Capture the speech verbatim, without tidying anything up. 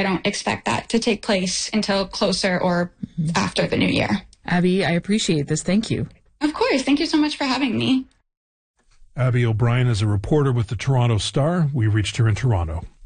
I don't expect that to take place until closer or mm-hmm. after the new year. Abby, I appreciate this. Thank you. Of course. Thank you so much for having me. Abby O'Brien is a reporter with the Toronto Star. We reached her in Toronto.